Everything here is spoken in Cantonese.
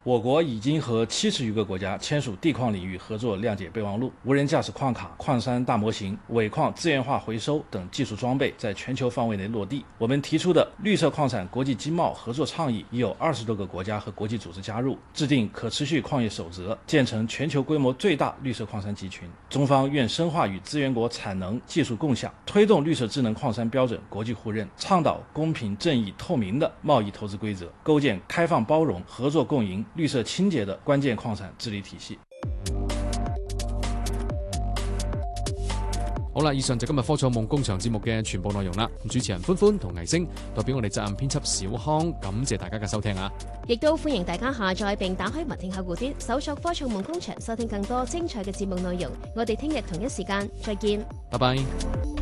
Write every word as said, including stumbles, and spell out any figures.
我国已经和七十余个国家签署地矿领域合作谅解备忘录，无人驾驶矿卡、矿山大模型、尾矿资源化回收等技术装备在全球范围内落地。我们提出的绿色矿产国际经贸合作倡议已有二十多个国家和国际组织加入，制定可持续矿业守则，建成全球规模最大绿色矿山集群。中方愿深化与资源国产能技术共享，推动绿色智能矿山标准国际互认，倡导公平正义透明的贸易投资规则，构建开放包容、合作共赢、绿色清洁的关键矿产治理體系。 好啦，以上就今日科創夢工場節目嘅全部內容啦。主持人歡歡同倪星代表我哋責任編輯小康，感謝大家嘅收聽啊！ 亦都歡迎大家下載並打開文聽客戶端，搜索科創夢工場，收聽更多精彩嘅節目內容。我哋聽日同一時間再見， 拜拜。